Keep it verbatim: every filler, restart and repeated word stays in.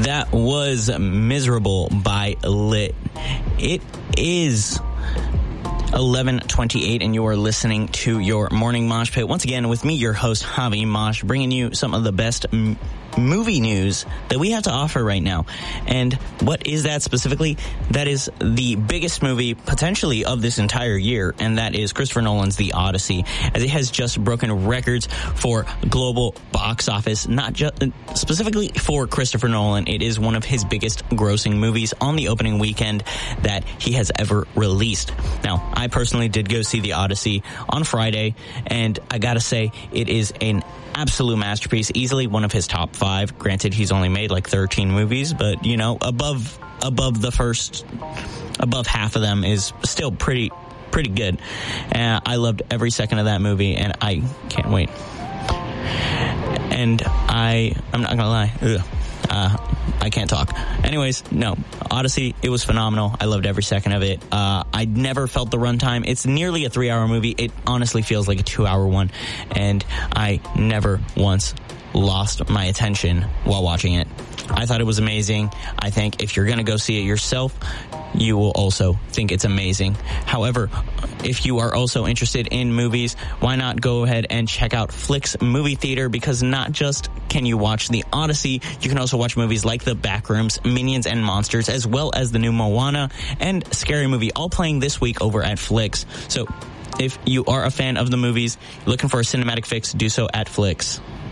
That was Miserable by Lit. It is eleven twenty-eight, and you are listening to your Morning Mosh Pit. Once again, with me, your host, Javi Mosh, bringing you some of the best m- movie news that we have to offer right now. And what is that specifically? That is the biggest movie potentially of this entire year, and that is Christopher Nolan's The Odyssey, as it has just broken records for global box office, not just specifically for Christopher Nolan. It is one of his biggest grossing movies on the opening weekend that he has ever released. Now, I personally did go see The Odyssey on Friday, and I gotta say, it is an absolute masterpiece, easily one of his top five. Granted, he's only made like thirteen movies, but, you know, above above the first, above half of them is still pretty, pretty good. Uh, I loved every second of that movie, and I can't wait. And I, I'm not gonna lie, ugh, uh, I can't talk. Anyways, no, Odyssey, it was phenomenal. I loved every second of it. Uh, I never felt the runtime. It's nearly a three-hour movie. It honestly feels like a two-hour one, and I never once lost my attention while watching it. I thought it was amazing. I think if you're going to go see it yourself, you will also think it's amazing. However, if you are also interested in movies, why not go ahead and check out Flix Movie Theater, because not just can you watch The Odyssey, you can also watch movies like The Backrooms, Minions and Monsters, as well as the new Moana and Scary Movie, all playing this week over at Flix. So if you are a fan of the movies, looking for a cinematic fix, do so at Flix.